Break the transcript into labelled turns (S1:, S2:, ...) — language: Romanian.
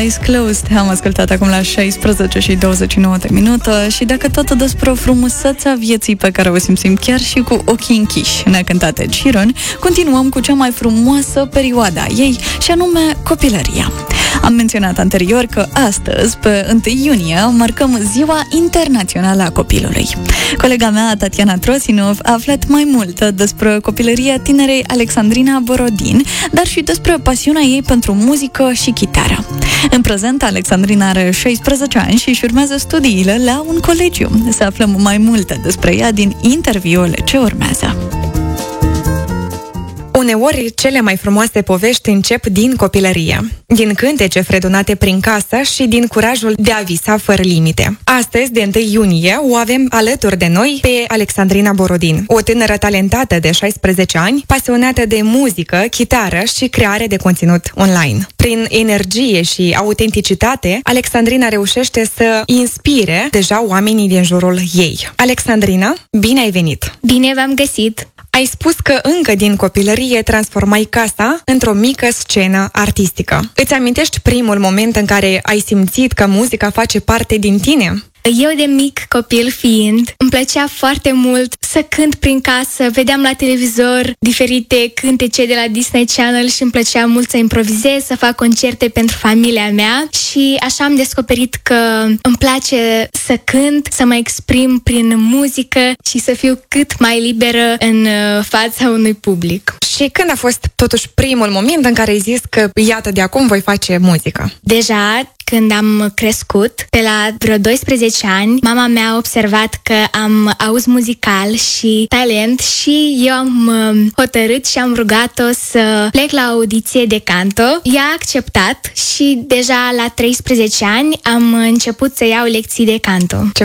S1: Eyes Closed. Am ascultat acum la 16 și 29 de minute și dacă tot despre o frumusețea vieții pe care o simțim chiar și cu ochii închiși, ne-a cântat Ed Sheeran, continuăm cu cea mai frumoasă perioadă a ei și anume copilăria. Am menționat anterior că astăzi, pe 1 iunie, marcăm Ziua Internațională a Copilului. Colega mea, Tatiana Trosinov, a aflat mai mult despre copilăria tinerei Alexandrina Borodin, dar și despre pasiunea ei pentru muzică și chitară. În prezent, Alexandrina are 16 ani și își urmează studiile la un colegiu. Să aflăm mai multe despre ea din interviul ce urmează.
S2: Uneori, cele mai frumoase povești încep din copilărie, din cântece fredonate prin casă și din curajul de a visa fără limite. Astăzi, de 1 iunie, o avem alături de noi pe Alexandrina Borodin, o tânără talentată de 16 ani, pasionată de muzică, chitară și creare de conținut online. Prin energie și autenticitate, Alexandrina reușește să inspire deja oamenii din jurul ei. Alexandrina, bine ai venit!
S3: Bine v-am găsit!
S2: Ai spus că încă din copilărie transformai casa într-o mică scenă artistică. Îți amintești primul moment în care ai simțit că muzica face parte din tine?
S3: Eu de mic copil fiind, îmi plăcea foarte mult să cânt prin casă, vedeam la televizor diferite cântece de la Disney Channel și îmi plăcea mult să improvizez, să fac concerte pentru familia mea și așa am descoperit că îmi place să cânt, să mă exprim prin muzică și să fiu cât mai liberă în fața unui public.
S2: Și când a fost totuși primul moment în care ai zis că iată de acum voi face muzică?
S3: Deja când am crescut, pe la vreo 12 ani, mama mea a observat că am auz muzical și talent și eu am hotărât și am rugat-o să plec la audiție de canto. Ea a acceptat și deja la 13 ani am început să iau lecții de canto.
S2: Ce